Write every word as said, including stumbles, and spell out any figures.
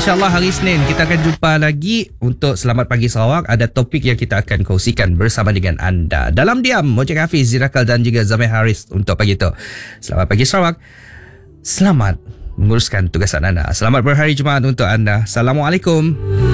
InsyaAllah hari Isnin kita akan jumpa lagi untuk Selamat Pagi Sarawak. Ada topik yang kita akan kongsikan bersama dengan anda. Dalam diam, Mojek Hafiz, Zirakal dan juga Zamir Haris untuk pagi itu. Selamat Pagi Sarawak. Selamat menguruskan tugasan anda. Selamat berhari Jumaat untuk anda. Assalamualaikum.